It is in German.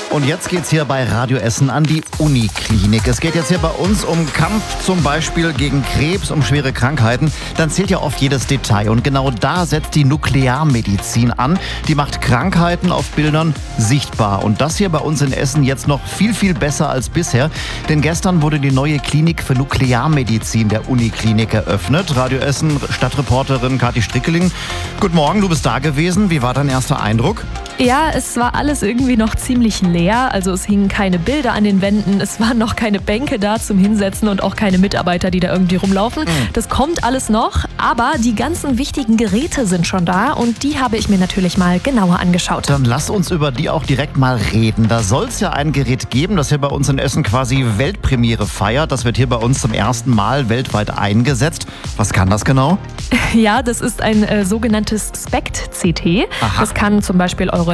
Und jetzt geht's hier bei Radio Essen an die Uniklinik. Es geht jetzt hier bei uns um Kampf zum Beispiel gegen Krebs, um schwere Krankheiten. Dann zählt ja oft jedes Detail. Und genau da setzt die Nuklearmedizin an. Die macht Krankheiten auf Bildern sichtbar. Und das hier bei uns in Essen jetzt noch viel, viel besser als bisher. Denn gestern wurde die neue Klinik für Nuklearmedizin der Uniklinik eröffnet. Radio Essen Stadtreporterin Kathi Strickeling. Guten Morgen, du bist da gewesen. Wie war dein erster Eindruck? Ja, es war alles irgendwie noch ziemlich leer. Also es hingen keine Bilder an den Wänden, es waren noch keine Bänke da zum Hinsetzen und auch keine Mitarbeiter, die da irgendwie rumlaufen. Das kommt alles noch, aber die ganzen wichtigen Geräte sind schon da und die habe ich mir natürlich mal genauer angeschaut. Dann lass uns über die auch direkt mal reden. Da soll es ja ein Gerät geben, das hier bei uns in Essen quasi Weltpremiere feiert. Das wird hier bei uns zum ersten Mal weltweit eingesetzt. Was kann das genau? Ja, das ist ein sogenanntes SPECT-CT. Aha. Das kann zum Beispiel eure